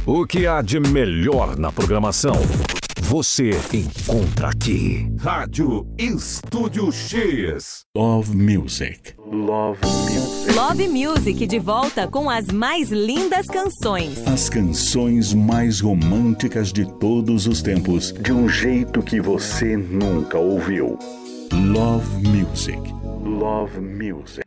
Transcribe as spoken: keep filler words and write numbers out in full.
O que há de melhor na programação, você encontra aqui. Rádio Estúdio X. Love Music. Love Music. Love Music de volta com as mais lindas canções. As canções mais românticas de todos os tempos, de um jeito que você nunca ouviu. Love Music. Love Music.